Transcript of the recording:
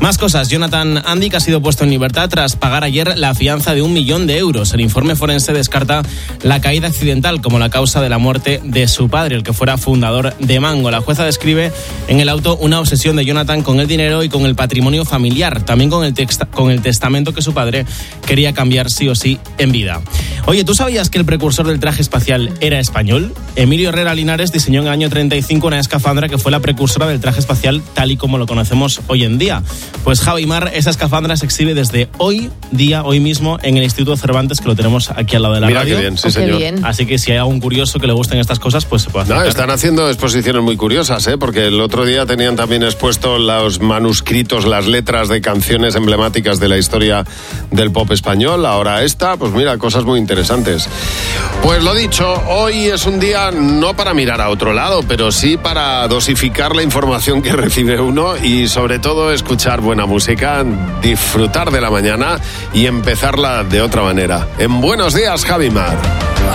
Más cosas. Jonathan Andic ha sido puesto en libertad tras pagar ayer la fianza de 1 millón de euros. El informe forense descarta la caída accidental como la causa de la muerte de su padre, el que fuera fundador de Mango. La jueza describe en el auto una obsesión de Jonathan con el dinero y con el patrimonio familiar, también con el testamento que su padre quería cambiar sí o sí en vida. Oye, ¿tú sabías que el precursor del traje espacial era español? Emilio Herrera Linares diseñó en el año 35 una escafandra que fue la precursora del traje espacial tal y como lo conocemos hoy en día. Pues Javimar, esa escafandra se exhibe desde hoy mismo en el Instituto Cervantes, que lo tenemos aquí al lado de la radio. Mira qué bien, sí señor. Bien. Así que si hay algún curioso que le gusten estas cosas, pues se puede hacer. No, están haciendo exposiciones muy curiosas, porque el otro día tenían también expuestos los manuscritos, las letras de canciones emblemáticas de la historia del pop español. Ahora esta, pues mira, cosas muy interesantes. Pues lo dicho, hoy es un día no para mirar a otro lado, pero sí para dosificar la información que recibe uno y sobre todo escuchar buena música, disfrutar de la mañana y empezarla de otra manera. En Buenos Días, Javimar.